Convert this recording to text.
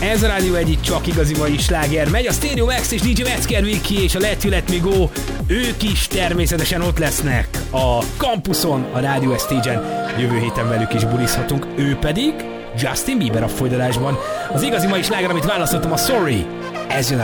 Ez a Rádió egyik csak igazi mai sláger. Megy a Stereo Max és DJ Metzger Viki és a Let You Let Me Go. Ők is természetesen ott lesznek a kampuszon, a Rádió Stage-en. Jövő héten velük is bulizhatunk. Ő pedig Justin Bieber a folytatásban. Az igazi mai sláger, amit választottam, a Sorry. Ez jön a